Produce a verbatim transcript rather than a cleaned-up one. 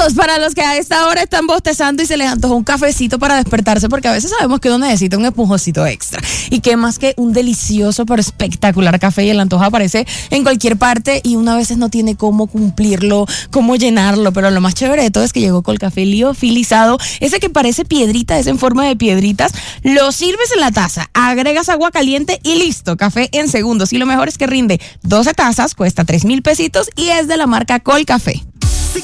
Amigos, para los que a esta hora están bostezando y se les antoja un cafecito para despertarse, porque a veces sabemos que uno necesita un esponjocito extra. Y qué más que un delicioso pero espectacular café, y el antojo aparece en cualquier parte y uno a veces no tiene cómo cumplirlo, cómo llenarlo, pero lo más chévere de todo es que llegó con el café liofilizado, ese que parece piedrita, es en forma de piedritas, lo sirves en la taza, agregas agua caliente y listo, café en segundos. Y lo mejor es que rinde doce tazas, cuesta tres mil pesitos y es de la marca Colcafé.